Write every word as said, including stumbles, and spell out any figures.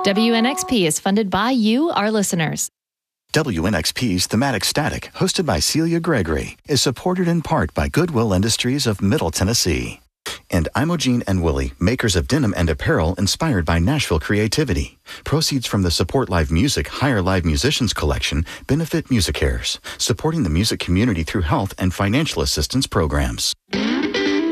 W N X P is funded by you, our listeners. W N X P's Thematic Static, hosted by Celia Gregory, is supported in part by Goodwill Industries of Middle Tennessee. And Imogene and Willie, makers of denim and apparel inspired by Nashville creativity. Proceeds from the Support Live Music Hire Live Musicians collection benefit MusiCares, supporting the music community through health and financial assistance programs.